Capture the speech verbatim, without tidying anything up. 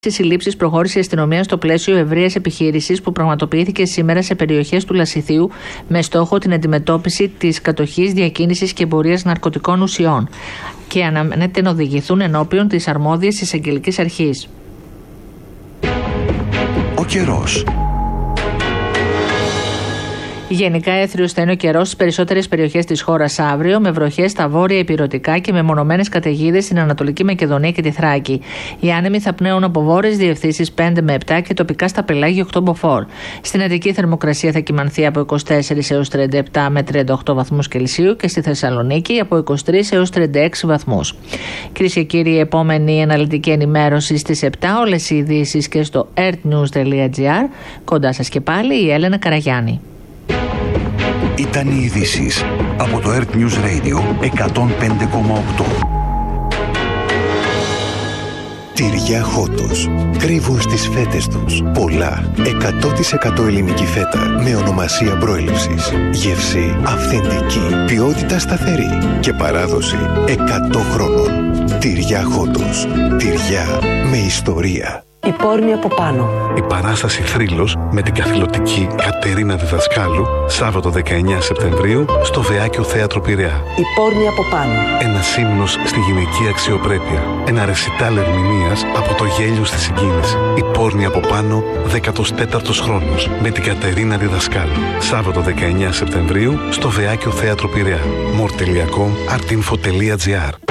Στις συλλήψεις προχώρησε η αστυνομία στο πλαίσιο ευρείας επιχείρησης που πραγματοποιήθηκε σήμερα σε περιοχές του Λασιθίου με στόχο την αντιμετώπιση της κατοχής, διακίνησης και εμπορίας ναρκωτικών ουσιών και αναμένεται να οδηγηθούν ενώπιον της αρμόδιας εισαγγελικής αρχής. Ο καιρός. Γενικά έθριος θα είναι ο καιρός στις περισσότερες περιοχές της χώρας αύριο, με βροχές στα βόρεια ηπειρωτικά και με μονομένες καταιγίδες στην Ανατολική Μακεδονία και τη Θράκη. Οι άνεμοι θα πνέουν από βόρειες διευθύνσεις πέντε με επτά και τοπικά στα πελάγια οκτώ μποφόρ. Στην Αττική θερμοκρασία θα κυμανθεί από είκοσι τέσσερα έως τριάντα επτά με τριάντα οκτώ βαθμούς Κελσίου και στη Θεσσαλονίκη από είκοσι τρία έως τριάντα έξι βαθμούς. Κυρίες και κύριοι, η επόμενη αναλυτική ενημέρωση στις επτά, όλες οι ειδήσεις και στο earthnews.gr. Κοντά σας και πάλι η Έλενα Καραγιάννη. Ήταν οι ειδήσεις από το Earth News Radio εκατόν πέντε κόμμα οκτώ. Τυριά Χότος. Κρύβουν στις φέτες τους πολλά. εκατό τοις εκατό ελληνική φέτα με ονομασία προέλευσης. Γεύση αυθεντική. Ποιότητα σταθερή. Και παράδοση εκατό χρόνων. Τυριά Χότος. Τυριά με ιστορία. Η πόρνη από πάνω. Η παράσταση Θρύλος με την καθηλωτική Κατερίνα Διδασκάλου, Σάββατο δεκαεννέα Σεπτεμβρίου, στο Βεάκιο Θέατρο Πειραιά. Η πόρνη από πάνω. Ένας ύμνος στη γυναική αξιοπρέπεια. Ένα ρεσιτάλ ερμηνείας από το γέλιο στη συγκίνηση. Η πόρνη από πάνω, δέκατος τέταρτος χρόνος, με την Κατερίνα Διδασκάλου. Σάββατο δεκαεννέα Σεπτεμβρίου, στο Βεάκιο Θέατρο Πειραιά. more τελεία com, artinfo τελεία gr.